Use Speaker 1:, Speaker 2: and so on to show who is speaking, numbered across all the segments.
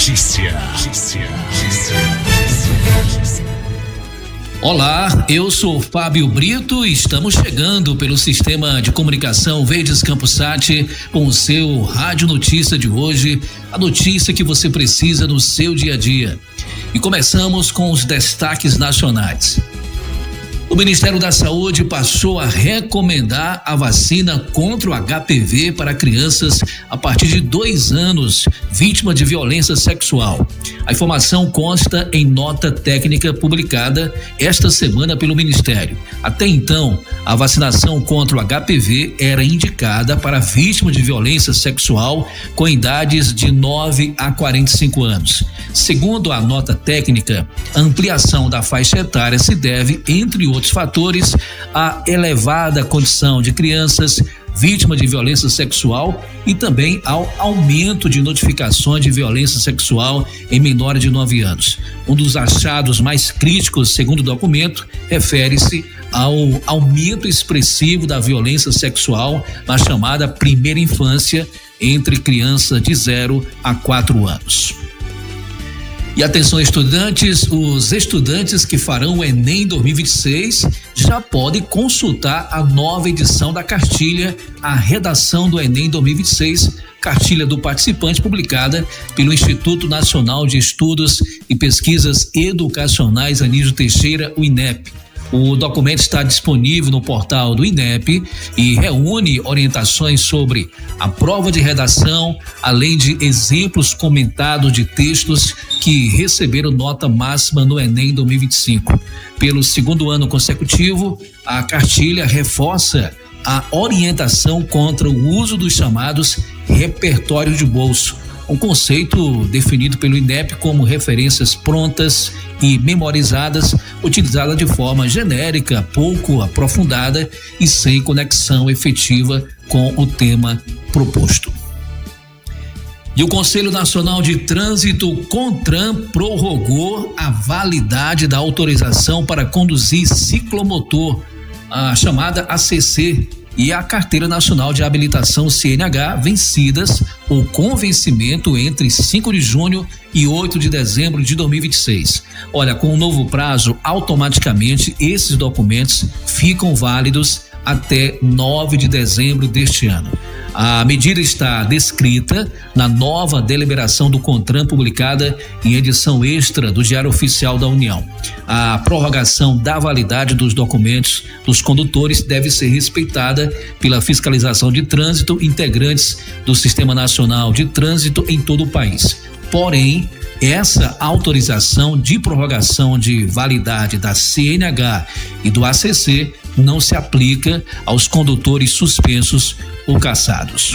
Speaker 1: Notícia.
Speaker 2: Olá, eu sou Fábio Brito e estamos chegando pelo sistema de comunicação Verdes Campusat com o seu Rádio Notícia de hoje, a notícia que você precisa no seu dia a dia. E começamos com os destaques nacionais. O Ministério da Saúde passou a recomendar a vacina contra o HPV para crianças a partir de 2 anos, vítima de violência sexual. A informação consta em nota técnica publicada esta semana pelo Ministério. Até então, a vacinação contra o HPV era indicada para vítimas de violência sexual com idades de 9 a 45 anos. Segundo a nota técnica, a ampliação da faixa etária se deve, entre outros fatores, à elevada condição de crianças vítimas de violência sexual e também ao aumento de notificações de violência sexual em menores de 9 anos. Um dos achados mais críticos, segundo o documento, refere-se ao aumento expressivo da violência sexual na chamada primeira infância entre crianças de 0 a 4 anos. E atenção, estudantes, os estudantes que farão o Enem 2026 já podem consultar a nova edição da cartilha A Redação do Enem 2026, cartilha do participante publicada pelo Instituto Nacional de Estudos e Pesquisas Educacionais Anísio Teixeira, o INEP. O documento está disponível no portal do INEP e reúne orientações sobre a prova de redação, além de exemplos comentados de textos que receberam nota máxima no Enem 2025. Pelo 2º ano consecutivo, a cartilha reforça a orientação contra o uso dos chamados repertórios de bolso, um conceito definido pelo INEP como referências prontas e memorizadas, utilizada de forma genérica, pouco aprofundada e sem conexão efetiva com o tema proposto. E o Conselho Nacional de Trânsito, CONTRAN, prorrogou a validade da autorização para conduzir ciclomotor, a chamada ACC, e a Carteira Nacional de Habilitação CNH, vencidas ou com vencimento entre 5 de junho e 8 de dezembro de 2026. Olha, com o novo prazo, automaticamente esses documentos ficam válidos até 9 de dezembro deste ano. A medida está descrita na nova deliberação do CONTRAN, publicada em edição extra do Diário Oficial da União. A prorrogação da validade dos documentos dos condutores deve ser respeitada pela fiscalização de trânsito, integrantes do Sistema Nacional de Trânsito em todo o país. Porém, essa autorização de prorrogação de validade da CNH e do ACC não se aplica aos condutores suspensos ou cassados.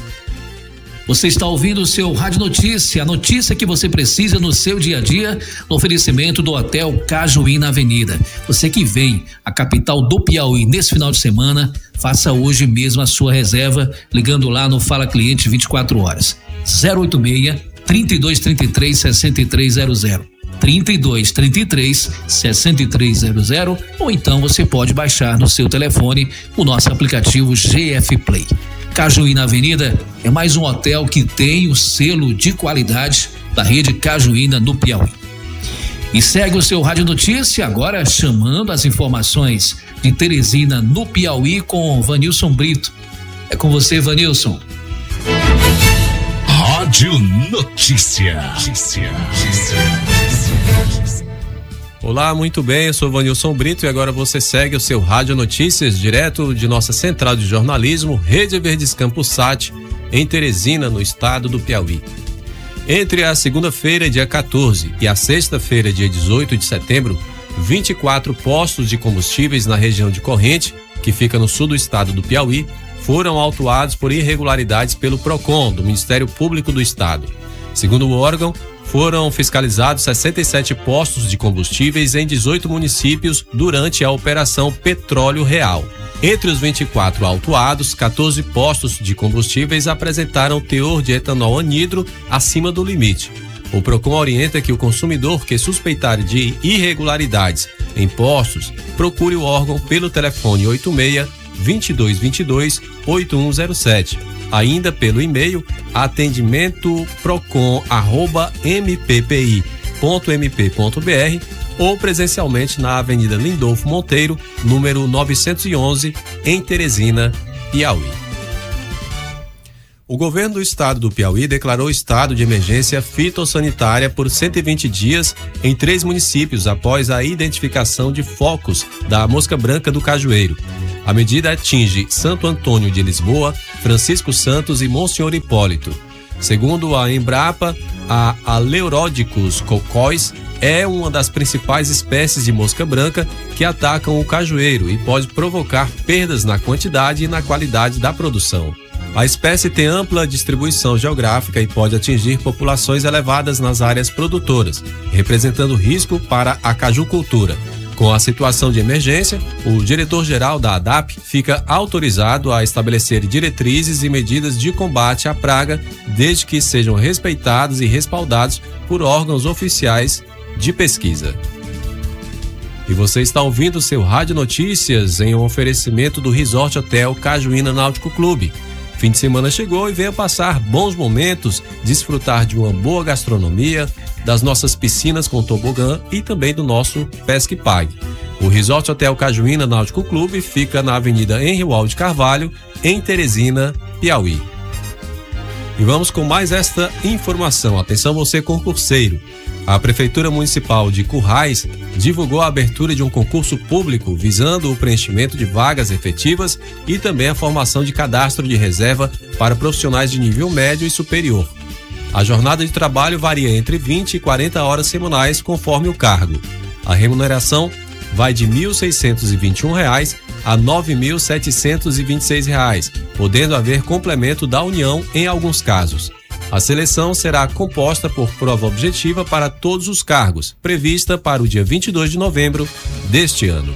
Speaker 2: Você está ouvindo o seu Rádio Notícia, a notícia que você precisa no seu dia a dia, no oferecimento do Hotel Cajuí na Avenida. Você que vem à capital do Piauí nesse final de semana, faça hoje mesmo a sua reserva, ligando lá no Fala Cliente 24 horas. 086-3233-6300. 3233-6300, ou então você pode baixar no seu telefone o nosso aplicativo GF Play. Cajuí na Avenida é mais um hotel que tem o selo de qualidade da rede Cajuína no Piauí. E segue o seu Rádio Notícia, agora chamando as informações de Teresina no Piauí com Vanilson Brito. É com você, Vanilson.
Speaker 1: Rádio Notícia.
Speaker 3: Olá, muito bem, eu sou Vanilson Brito e agora você segue o seu Rádio Notícias direto de nossa central de jornalismo, Rede Verdes Campusat, em Teresina, no estado do Piauí. Entre a segunda-feira, dia 14, e a sexta-feira, dia 18 de setembro, 24 postos de combustíveis na região de Corrente, que fica no sul do estado do Piauí, foram autuados por irregularidades pelo PROCON, do Ministério Público do Estado. Segundo o órgão, foram fiscalizados 67 postos de combustíveis em 18 municípios durante a Operação Petróleo Real. Entre os 24 autuados, 14 postos de combustíveis apresentaram teor de etanol anidro acima do limite. O PROCON orienta que o consumidor que suspeitar de irregularidades em postos procure o órgão pelo telefone 86-2222-8107 ainda pelo e-mail atendimentoprocon@mppi.mp.br ou presencialmente na Avenida Lindolfo Monteiro, número 911, em Teresina, Piauí. O governo do estado do Piauí declarou estado de emergência fitossanitária por 120 dias em 3 municípios após a identificação de focos da mosca branca do cajueiro. A medida atinge Santo Antônio de Lisboa, Francisco Santos e Monsenhor Hipólito. Segundo a Embrapa, a Aleurôdicus cocóis é uma das principais espécies de mosca branca que atacam o cajueiro e pode provocar perdas na quantidade e na qualidade da produção. A espécie tem ampla distribuição geográfica e pode atingir populações elevadas nas áreas produtoras, representando risco para a cajucultura. Com a situação de emergência, o diretor-geral da ADAP fica autorizado a estabelecer diretrizes e medidas de combate à praga, desde que sejam respeitados e respaldados por órgãos oficiais de pesquisa. E você está ouvindo seu Rádio Notícias em um oferecimento do Resort Hotel Cajuína Náutico Clube. Fim de semana chegou e venha passar bons momentos, desfrutar de uma boa gastronomia, das nossas piscinas com tobogã e também do nosso Pesque Pague. O Resort Hotel Cajuína Náutico Clube fica na Avenida Henri Walde Carvalho, em Teresina, Piauí. E vamos com mais esta informação. Atenção você concurseiro. A Prefeitura Municipal de Currais divulgou a abertura de um concurso público visando o preenchimento de vagas efetivas e também a formação de cadastro de reserva para profissionais de nível médio e superior. A jornada de trabalho varia entre 20 e 40 horas semanais conforme o cargo. A remuneração vai de R$ 1.621 a R$ 9.726, podendo haver complemento da União em alguns casos. A seleção será composta por prova objetiva para todos os cargos, prevista para o dia 22 de novembro deste ano.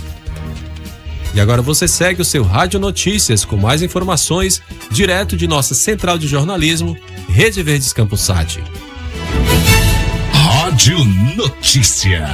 Speaker 3: E agora você segue o seu Rádio Notícias com mais informações, direto de nossa central de jornalismo, Rede Verdes Campus Sat.
Speaker 1: Rádio Notícia.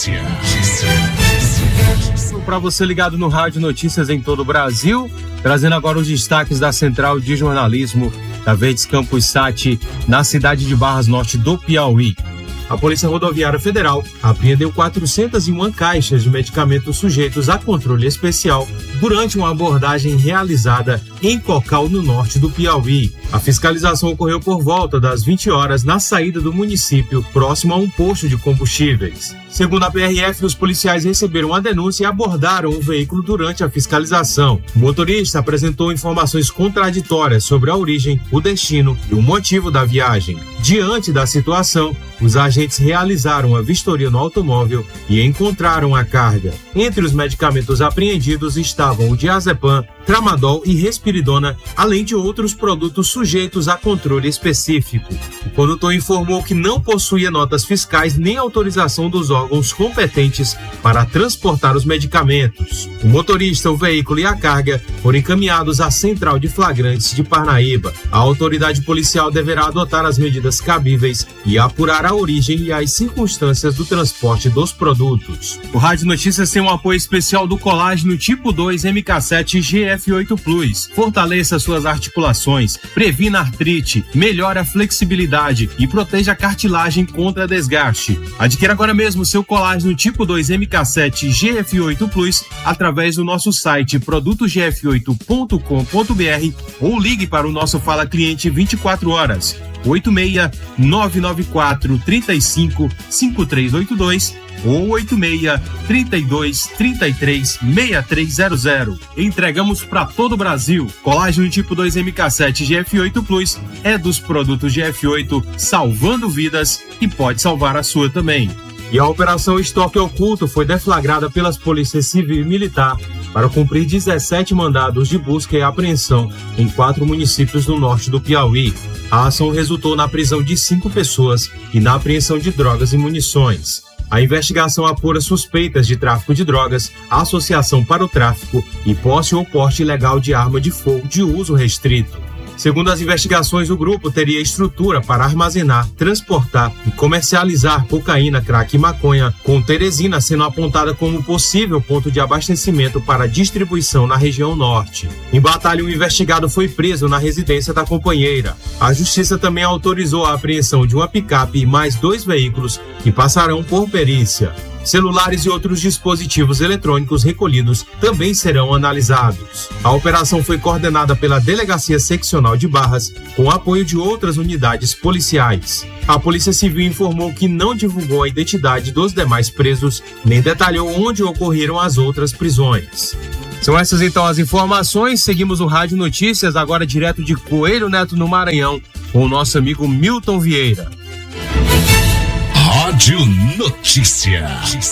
Speaker 4: Para você ligado no Rádio Notícias em todo o Brasil, trazendo agora os destaques da central de jornalismo da Verdes Campus Sat, na cidade de Barras Norte do Piauí. A Polícia Rodoviária Federal apreendeu 401 caixas de medicamentos sujeitos a controle especial durante uma abordagem realizada em Cocal, no norte do Piauí. A fiscalização ocorreu por volta das 20 horas na saída do município, próximo a um posto de combustíveis. Segundo a PRF, os policiais receberam a denúncia e abordaram o veículo durante a fiscalização. O motorista apresentou informações contraditórias sobre a origem, o destino e o motivo da viagem. Diante da situação, os agentes realizaram a vistoria no automóvel e encontraram a carga. Entre os medicamentos apreendidos estavam o diazepam, tramadol e risperidona, além de outros produtos sujeitos a controle específico. O condutor informou que não possuía notas fiscais nem autorização dos órgãos competentes para transportar os medicamentos. O motorista, o veículo e a carga foram encaminhados à Central de Flagrantes de Parnaíba. A autoridade policial deverá adotar as medidas cabíveis e apurar a origem e as circunstâncias do transporte dos produtos. O Rádio Notícias tem um apoio especial do colágeno tipo 2 MK7 GF8 Plus. Fortaleça suas articulações, previna artrite, melhora a flexibilidade e proteja a cartilagem contra desgaste. Adquira agora mesmo seu colágeno tipo 2 MK7 GF8 Plus através do nosso site produtogf8.com.br ou ligue para o nosso Fala Cliente 24 horas. 86-994-35-5382 ou 86-32-33-6300. Entregamos para todo o Brasil. Colágeno tipo 2 MK7 GF8 Plus é dos produtos GF8, salvando vidas e pode salvar a sua também. E a Operação Estoque Oculto foi deflagrada pelas polícias civil e militar para cumprir 17 mandados de busca e apreensão em 4 municípios do norte do Piauí. A ação resultou na prisão de 5 pessoas e na apreensão de drogas e munições. A investigação apura suspeitas de tráfico de drogas, associação para o tráfico e posse ou porte ilegal de arma de fogo de uso restrito. Segundo as investigações, o grupo teria estrutura para armazenar, transportar e comercializar cocaína, crack e maconha, com Teresina sendo apontada como possível ponto de abastecimento para distribuição na região norte. Em batalha, o investigado foi preso na residência da companheira. A justiça também autorizou a apreensão de uma picape e mais 2 veículos que passarão por perícia. Celulares e outros dispositivos eletrônicos recolhidos também serão analisados. A operação foi coordenada pela Delegacia Seccional de Barras, com apoio de outras unidades policiais. A Polícia Civil informou que não divulgou a identidade dos demais presos, nem detalhou onde ocorreram as outras prisões. São essas então as informações. Seguimos o Rádio Notícias, agora direto de Coelho Neto, no Maranhão, com o nosso amigo Milton Vieira.
Speaker 1: Rádio Notícia.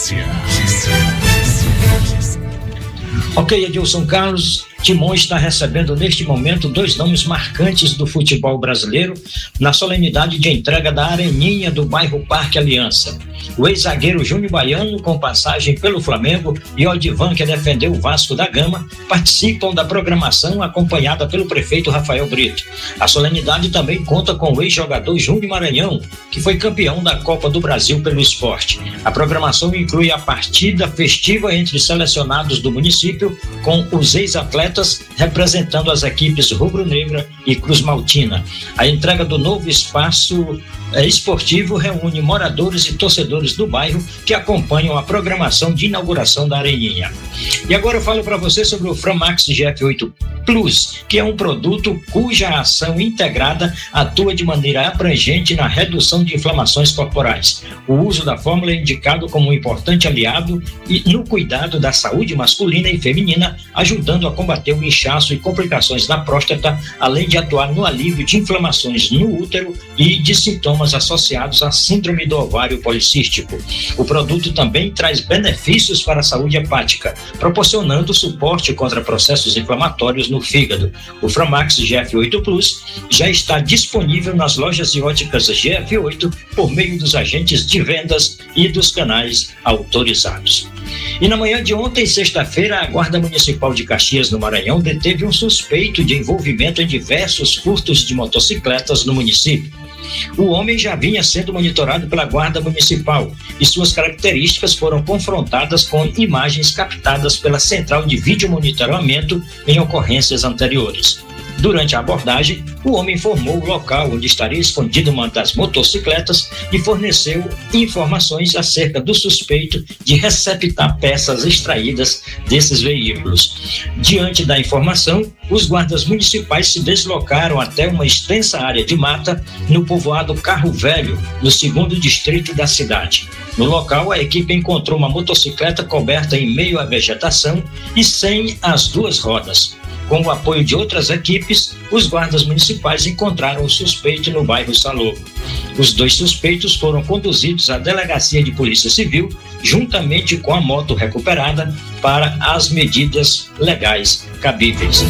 Speaker 5: Ok, Edilson Carlos, Timon está recebendo neste momento 2 nomes marcantes do futebol brasileiro na solenidade de entrega da Areninha do bairro Parque Aliança. O ex-zagueiro Júnior Baiano, com passagem pelo Flamengo, e Odivan, que defendeu o Vasco da Gama, participam da programação acompanhada pelo prefeito Rafael Brito. A solenidade também conta com o ex-jogador Júnior Maranhão, que foi campeão da Copa do Brasil pelo esporte. A programação inclui a partida festiva entre selecionados do município, com os ex-atletas representando as equipes rubro-negra e Cruz Maltina. A entrega do novo espaço esportivo reúne moradores e torcedores do bairro que acompanham a programação de inauguração da Areninha. E agora eu falo para você sobre o Framax GF8 Plus, que é um produto cuja ação integrada atua de maneira abrangente na redução de inflamações corporais. O uso da fórmula é indicado como um importante aliado no cuidado da saúde masculina e feminina, ajudando a combater o inchaço e complicações da próstata, além de atuar no alívio de inflamações no útero e de sintomas associados à síndrome do ovário policístico. O produto também traz benefícios para a saúde hepática, proporcionando suporte contra processos inflamatórios no fígado. O Framax GF8 Plus já está disponível nas lojas de óticas GF8 por meio dos agentes de vendas e dos canais autorizados. E na manhã de ontem, sexta-feira, a Guarda Municipal de Caxias, no Maranhão, deteve um suspeito de envolvimento em diversos furtos de motocicletas no município. O homem já vinha sendo monitorado pela Guarda Municipal e suas características foram confrontadas com imagens captadas pela Central de Vídeo Monitoramento em ocorrências anteriores. Durante a abordagem, o homem informou o local onde estaria escondida uma das motocicletas e forneceu informações acerca do suspeito de receptar peças extraídas desses veículos. Diante da informação, os guardas municipais se deslocaram até uma extensa área de mata no povoado Carro Velho, no 2º distrito da cidade. No local, a equipe encontrou uma motocicleta coberta em meio à vegetação e sem as 2 rodas. Com o apoio de outras equipes, os guardas municipais encontraram o suspeito no bairro Salobo. Os 2 suspeitos foram conduzidos à Delegacia de Polícia Civil, juntamente com a moto recuperada, para as medidas legais cabíveis.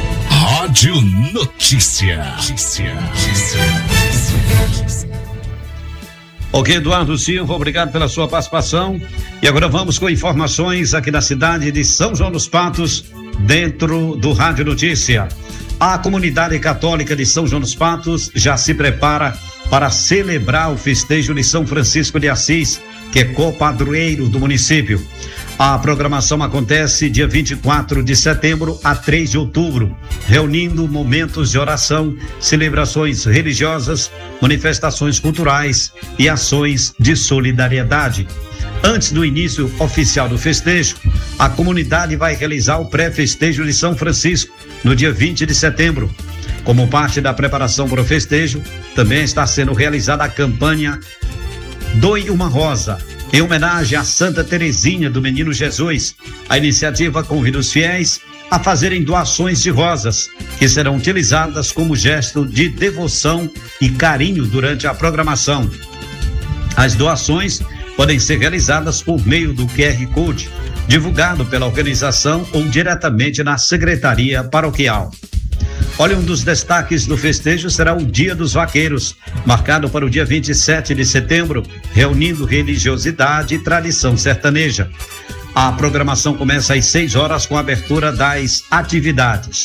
Speaker 1: Rádio Notícia.
Speaker 6: Ok, Eduardo Silva, obrigado pela sua participação. E agora vamos com informações aqui da cidade de São João dos Patos, dentro do Rádio Notícia. A comunidade católica de São João dos Patos já se prepara para celebrar o festejo de São Francisco de Assis, que é copadroeiro do município. A programação acontece dia 24 de setembro a 3 de outubro, reunindo momentos de oração, celebrações religiosas, manifestações culturais e ações de solidariedade. Antes do início oficial do festejo, a comunidade vai realizar o pré-festejo de São Francisco, no dia 20 de setembro. Como parte da preparação para o festejo, também está sendo realizada a campanha Doe uma Rosa, em homenagem a Santa Teresinha do Menino Jesus. A iniciativa convida os fiéis a fazerem doações de rosas, que serão utilizadas como gesto de devoção e carinho durante a programação. As doações podem ser realizadas por meio do QR Code, divulgado pela organização ou diretamente na Secretaria Paroquial. Olha, um dos destaques do festejo será o Dia dos Vaqueiros, marcado para o dia 27 de setembro, reunindo religiosidade e tradição sertaneja. A programação começa às 6 horas com a abertura das atividades.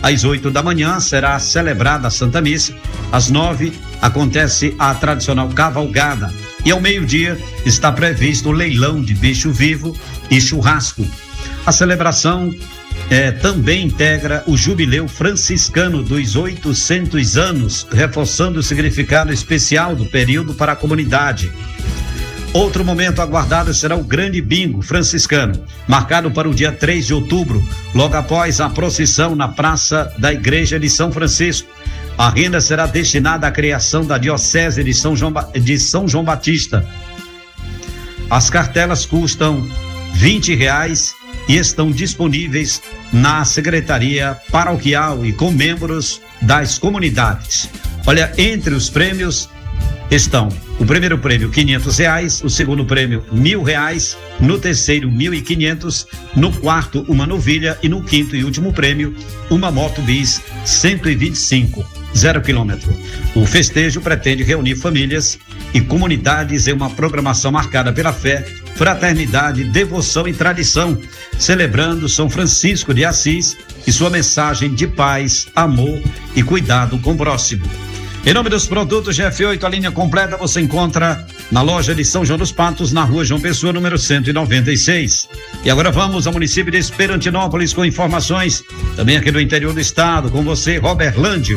Speaker 6: Às 8 da manhã será celebrada a Santa Missa. Às 9 acontece a tradicional cavalgada. E ao meio-dia está previsto o leilão de bicho vivo e churrasco. A celebração também integra o jubileu franciscano dos 800 anos, reforçando o significado especial do período para a comunidade. Outro momento aguardado será o Grande Bingo franciscano, marcado para o dia 3 de outubro, logo após a procissão na Praça da Igreja de São Francisco. A renda será destinada à criação da Diocese de São João Batista. As cartelas custam R$20 e estão disponíveis na Secretaria Paroquial e com membros das comunidades. Olha, entre os prêmios estão o primeiro prêmio R$500, o segundo prêmio R$1.000, no terceiro R$1.500, no quarto uma novilha e no quinto e último prêmio uma moto bis 125, 0 quilômetro. O festejo pretende reunir famílias e comunidades em uma programação marcada pela fé, fraternidade, devoção e tradição, celebrando São Francisco de Assis e sua mensagem de paz, amor e cuidado com o próximo. Em nome dos produtos GF8, a linha completa você encontra na loja de São João dos Patos, na rua João Pessoa, número 196. E agora vamos ao município de Esperantinópolis com informações também aqui do interior do estado. Com você, Robert Lândio.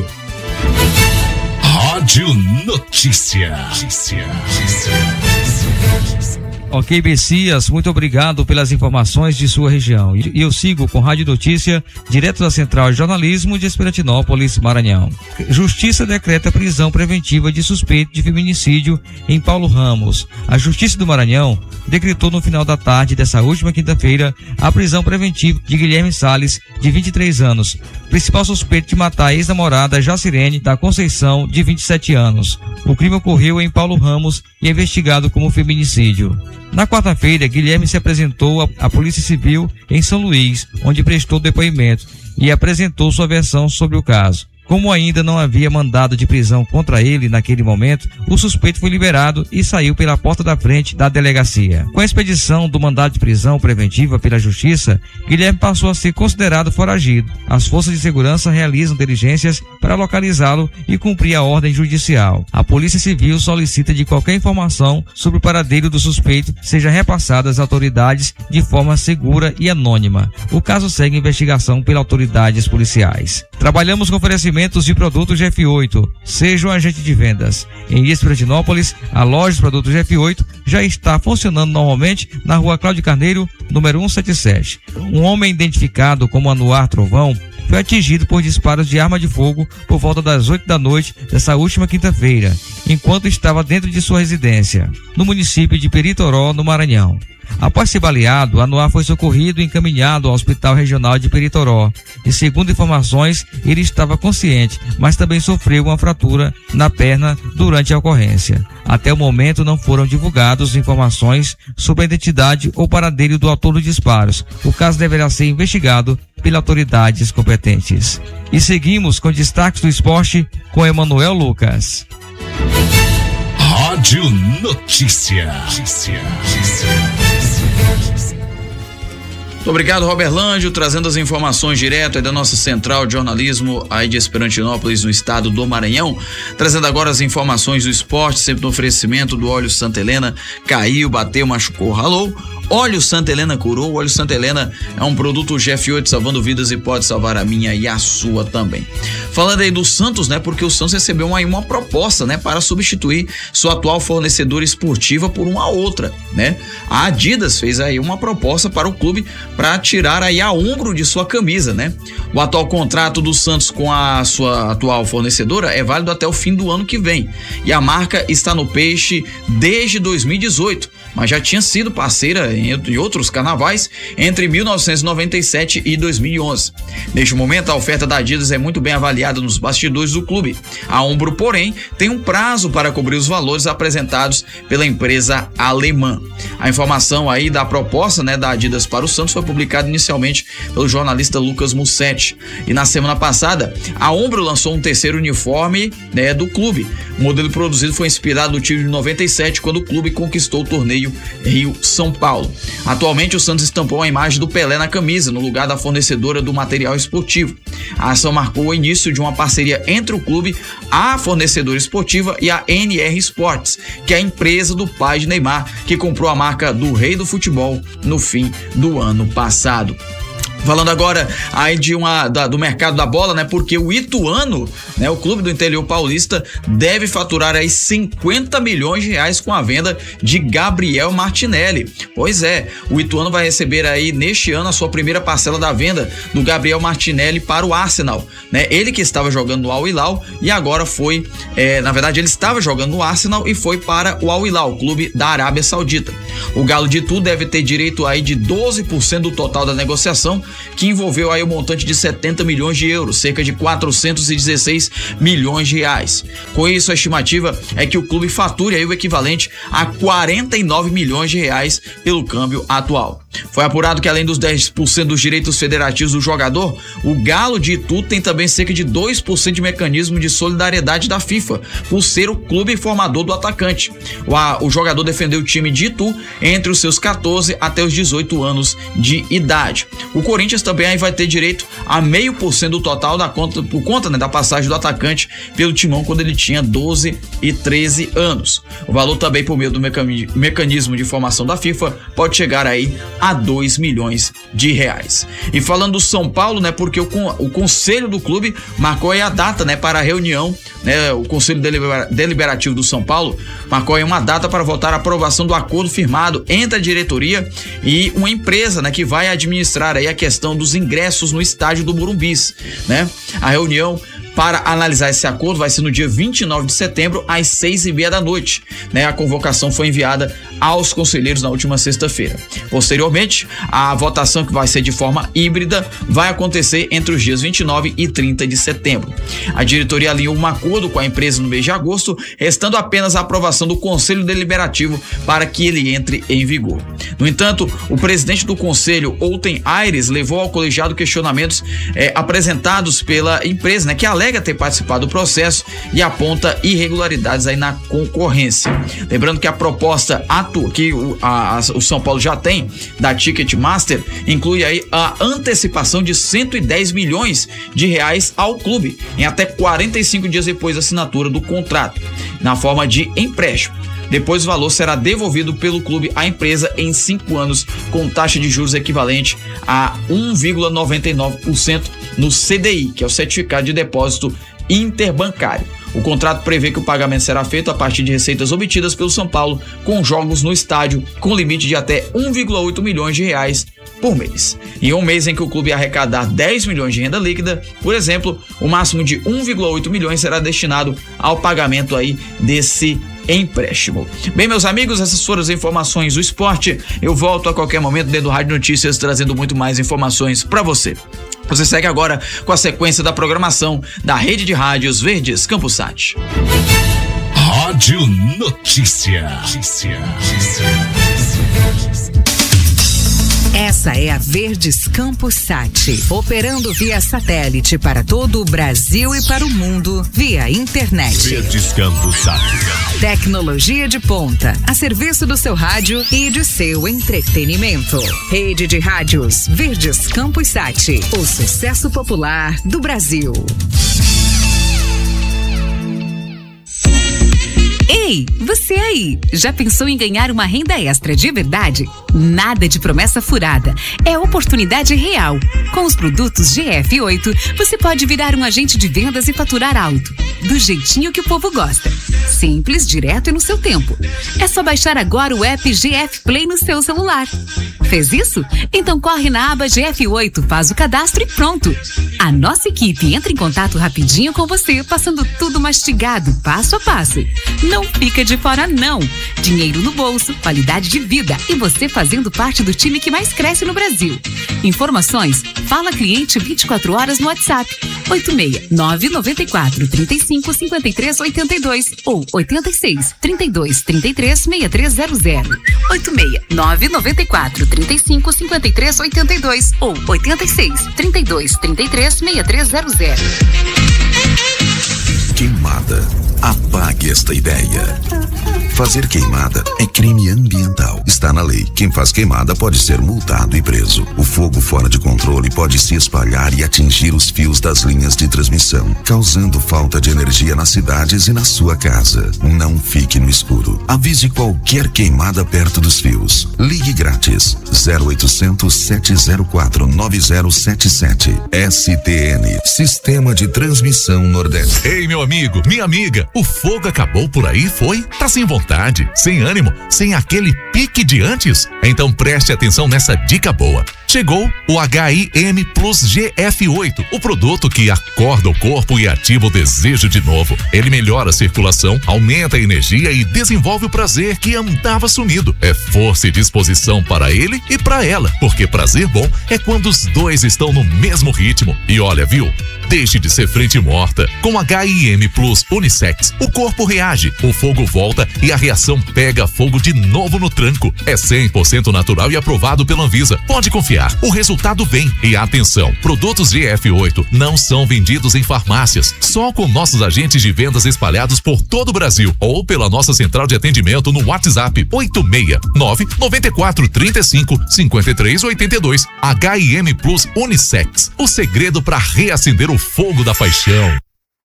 Speaker 1: Rádio Notícia.
Speaker 7: Ok, Messias, muito obrigado pelas informações de sua região. E eu sigo com Rádio Notícia, direto da Central de Jornalismo de Esperantinópolis, Maranhão. Justiça decreta prisão preventiva de suspeito de feminicídio em Paulo Ramos. A Justiça do Maranhão decretou no final da tarde dessa última quinta-feira a prisão preventiva de Guilherme Salles, de 23 anos, principal suspeito de matar a ex-namorada Jacirene da Conceição, de 27 anos. O crime ocorreu em Paulo Ramos e é investigado como feminicídio. Na quarta-feira, Guilherme se apresentou à Polícia Civil em São Luís, onde prestou depoimento e apresentou sua versão sobre o caso. Como ainda não havia mandado de prisão contra ele naquele momento, o suspeito foi liberado e saiu pela porta da frente da delegacia. Com a expedição do mandado de prisão preventiva pela Justiça, Guilherme passou a ser considerado foragido. As forças de segurança realizam diligências para localizá-lo e cumprir a ordem judicial. A Polícia Civil solicita de qualquer informação sobre o paradeiro do suspeito seja repassada às autoridades de forma segura e anônima. O caso segue investigação pelas autoridades policiais. Trabalhamos com oferecimento de produtos GF8. Seja um agente de vendas. Em Esperantinópolis, a loja de produtos GF8 já está funcionando normalmente na rua Cláudio Carneiro, número 177. Um homem identificado como Anuar Trovão foi atingido por disparos de arma de fogo por volta das 8 da noite dessa última quinta-feira, enquanto estava dentro de sua residência, no município de Peritoró, no Maranhão. Após ser baleado, Anuar foi socorrido e encaminhado ao Hospital Regional de Peritoró. E segundo informações, ele estava consciente, mas também sofreu uma fratura na perna durante a ocorrência. Até o momento não foram divulgadas informações sobre a identidade ou paradeiro do autor dos disparos. O caso deverá ser investigado pelas autoridades competentes. E seguimos com destaques do esporte com Emanuel Lucas.
Speaker 1: Rádio Notícia.
Speaker 8: Muito obrigado, Robert Lândio, trazendo as informações direto aí da nossa central de jornalismo aí de Esperantinópolis, no estado do Maranhão. Trazendo agora as informações do esporte, sempre no oferecimento do óleo Santa Helena. Caiu, bateu, machucou, ralou. Óleo Santa Helena curou. O óleo Santa Helena é um produto GF8 salvando vidas e pode salvar a minha e a sua também. Falando aí do Santos, né? Porque o Santos recebeu aí uma proposta, né? Para substituir sua atual fornecedora esportiva por uma outra, né? A Adidas fez aí uma proposta para o clube para tirar aí a ombro de sua camisa, né? O atual contrato do Santos com a sua atual fornecedora é válido até o fim do ano que vem. E a marca está no peixe desde 2018, mas já tinha sido parceira em outros carnavais entre 1997 e 2011. Neste momento, a oferta da Adidas é muito bem avaliada nos bastidores do clube. A Ombro, porém, tem um prazo para cobrir os valores apresentados pela empresa alemã. A informação aí da proposta, né, da Adidas para o Santos foi publicada inicialmente pelo jornalista Lucas Mussetti. E na semana passada, a Ombro lançou um terceiro uniforme, né, do clube. O modelo produzido foi inspirado no time de 97, quando o clube conquistou o torneio Rio-São Paulo. Atualmente, o Santos estampou a imagem do Pelé na camisa, no lugar da fornecedora do material esportivo. A ação marcou o início de uma parceria entre o clube, a fornecedora esportiva e a NR Sports, que é a empresa do pai de Neymar, que comprou a marca do Rei do Futebol no fim do ano passado. Falando agora aí do mercado da bola, né? Porque o Ituano, né? O clube do interior paulista deve faturar aí 50 milhões de reais com a venda de Gabriel Martinelli. Pois é, o Ituano vai receber aí neste ano a sua primeira parcela da venda do Gabriel Martinelli para o Arsenal, né? Ele que estava jogando no Al Hilal e agora foi, na verdade ele estava jogando no Arsenal e foi para o Al Hilal, clube da Arábia Saudita. O Galo de Itu deve ter direito aí de 12% do total da negociação, que envolveu aí o montante de 70 milhões de euros, cerca de 416 milhões de reais. Com isso, a estimativa é que o clube fature aí o equivalente a 49 milhões de reais pelo câmbio atual. Foi apurado que além dos 10% dos direitos federativos do jogador, o Galo de Itu tem também cerca de 2% de mecanismo de solidariedade da FIFA, por ser o clube formador do atacante. O jogador defendeu o time de Itu entre os seus 14 até os 18 anos de idade. O Corinthians também aí vai ter direito a 0,5% do total por conta, né, da passagem do atacante pelo Timão quando ele tinha 12 e 13 anos. O valor também, por meio do mecanismo de formação da FIFA, pode chegar aí a 2 milhões de reais. E falando do São Paulo, né, porque o conselho do clube marcou aí a data, né, para a reunião, né, o Conselho Deliberativo do São Paulo marcou aí uma data para votar a aprovação do acordo firmado entre a diretoria e uma empresa, né, que vai administrar aí a questão dos ingressos no estádio do Morumbis, né? A reunião para analisar esse acordo vai ser no dia 29 de setembro, às 6h30 da noite. Né? A convocação foi enviada aos conselheiros na última sexta-feira. Posteriormente, a votação, que vai ser de forma híbrida, vai acontecer entre os dias 29 e 30 de setembro. A diretoria alinhou um acordo com a empresa no mês de agosto, restando apenas a aprovação do Conselho Deliberativo para que ele entre em vigor. No entanto, o presidente do Conselho, Outen Aires, levou ao colegiado questionamentos apresentados pela empresa, né, que alega ter participado do processo e aponta irregularidades aí na concorrência. Lembrando que a proposta que o São Paulo já tem da Ticketmaster inclui aí a antecipação de 110 milhões de reais ao clube em até 45 dias depois da assinatura do contrato, na forma de empréstimo. Depois o valor será devolvido pelo clube à empresa em 5 anos, com taxa de juros equivalente a 1,99% no CDI, que é o Certificado de Depósito Interbancário. O contrato prevê que o pagamento será feito a partir de receitas obtidas pelo São Paulo com jogos no estádio, com limite de até 1,8 milhões de reais por mês. Em um mês em que o clube arrecadar 10 milhões de renda líquida, por exemplo, o máximo de 1,8 milhões será destinado ao pagamento aí desse empréstimo. Bem, meus amigos, essas foram as informações do esporte. Eu volto a qualquer momento dentro do Rádio Notícias, trazendo muito mais informações para você. Você segue agora com a sequência da programação da Rede de Rádios Verdes Campusat.
Speaker 1: Rádio Notícia.
Speaker 9: Essa é a Verdes Campusat, operando via satélite para todo o Brasil e para o mundo via internet.
Speaker 1: Verdes Campusat.
Speaker 9: Tecnologia de ponta, a serviço do seu rádio e de seu entretenimento. Rede de Rádios Verdes Campusat, o sucesso popular do Brasil. Ei, você aí, já pensou em ganhar uma renda extra de verdade? Nada de promessa furada, é oportunidade real. Com os produtos GF8, você pode virar um agente de vendas e faturar alto, do jeitinho que o povo gosta. Simples, direto e no seu tempo. É só baixar agora o app GF Play no seu celular. Fez isso? Então corre na aba GF8, faz o cadastro e pronto. A nossa equipe entra em contato rapidinho com você, passando tudo mastigado, passo a passo. Não fica de fora não. Dinheiro no bolso, qualidade de vida e você fazendo parte do time que mais cresce no Brasil. Informações? Fala cliente 24 horas no WhatsApp 86 994 35 53 82 ou 86 32 33 6300. 86 994 35 53 82 ou 86 32 33 6300.
Speaker 1: Queimada. Apague
Speaker 10: Pegue esta ideia. Fazer queimada é crime ambiental. Está na lei. Quem faz queimada pode ser multado e preso. O fogo fora de controle pode se espalhar e atingir os fios das linhas de transmissão, causando falta de energia nas cidades e na sua casa. Não fique no escuro. Avise qualquer queimada perto dos fios. Ligue grátis 0800 704 9077. STN, Sistema de Transmissão Nordeste.
Speaker 1: Ei, meu amigo, minha amiga, o fogo acabou por aí, foi? Tá sem vontade, sem ânimo, sem aquele pique de antes? Então preste atenção nessa dica boa. Chegou o HIM Plus GF8, o produto que acorda o corpo e ativa o desejo de novo. Ele melhora a circulação, aumenta a energia e desenvolve o prazer que andava sumido. É força e disposição para ele e para ela, porque prazer bom é quando os dois estão no mesmo ritmo. E olha, viu? Deixe de ser frente morta. Com HIM Plus Unissex, o corpo reage, o fogo volta e a reação pega fogo de novo no tranco. É 100% natural e aprovado pela Anvisa. Pode confiar, o resultado vem. E atenção, produtos GF8 não são vendidos em farmácias, só com nossos agentes de vendas espalhados por todo o Brasil ou pela nossa central de atendimento no WhatsApp 869 94 35 53 82. HIM Plus Unissex, o segredo para reacender o fogo da paixão.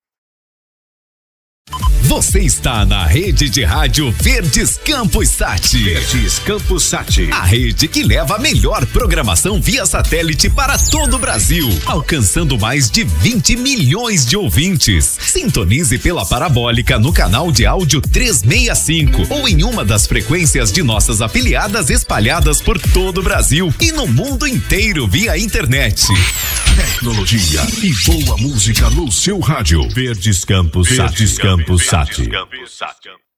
Speaker 11: Você está na rede de rádio Verdes Campos Sat.
Speaker 1: Verdes Campos Sat.
Speaker 11: A rede que leva a melhor programação via satélite para todo o Brasil, alcançando mais de 20 milhões de ouvintes. Sintonize pela parabólica no canal de áudio 365 ou em uma das frequências de nossas afiliadas espalhadas por todo o Brasil e no mundo inteiro via internet.
Speaker 1: Tecnologia e boa música no seu rádio.
Speaker 11: Verdes Campos Sat.
Speaker 1: Verdes Campos Sat.